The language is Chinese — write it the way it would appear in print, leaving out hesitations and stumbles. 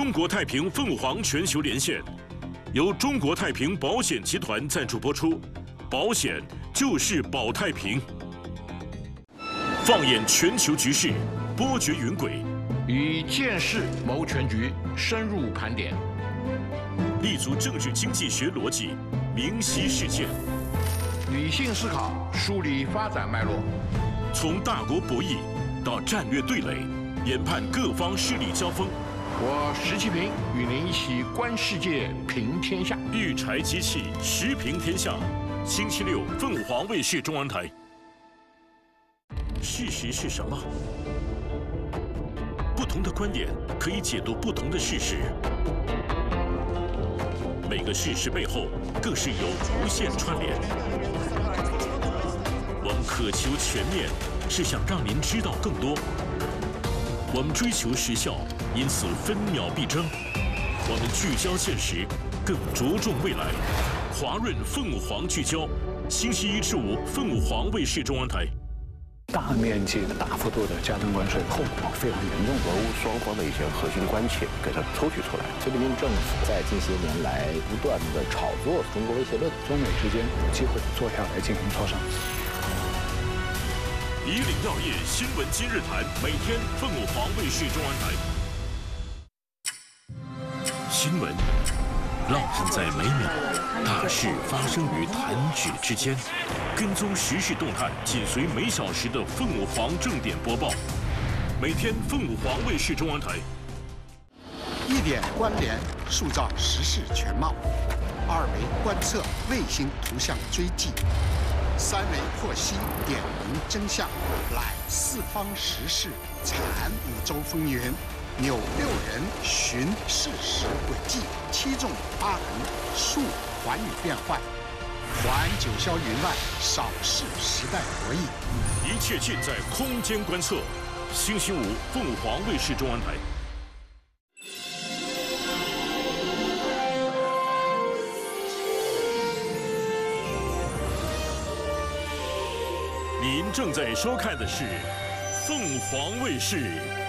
中国太平凤凰全球连线，由中国太平保险集团赞助播出。保险就是保太平。放眼全球局势，波谲云诡， 以见识谋全局，深入盘点， 立足政治经济学逻辑，明晰事件， 理性思考，梳理发展脉络， 从大国博弈到战略对垒，研判各方势力交锋。 我石其平与您一起观世界，平天下。 育柴机器，时平天下。星期六，凤凰卫视中文台。事实是什么？不同的观点可以解读不同的事实。每个事实背后更是有无限串联。我们渴求全面，是想让您知道更多。我们追求时效，因此分秒必争。我们聚焦现实，更着重未来。华润凤凰聚焦，星期一至五，凤凰卫视中文台。 大面积的、大幅度的加征关税，后果非常严重。 俄乌双方的一些核心关切给它抽取出来。 菲律宾政府在近些年来不断的炒作中国威胁论， 中美之间有机会坐下来进行磋商。 以领要业，新闻今日谈，每天凤凰卫视中文台。新闻烙印在每秒，大事发生于弹指之间。跟踪时事动态，紧随每小时的凤凰正点播报。每天凤凰卫视中文台。 一点关联，塑造时事全貌；二维观测，卫星图像追迹；三维剖析，点明真相；来四方时事，阐五洲风云；纽六人，寻事实轨迹；七纵八横，述寰宇变幻。环九霄云外，扫视时代博弈， 一切尽在空间观测。星期五，凤凰卫视中文台。您正在收看的是凤凰卫视。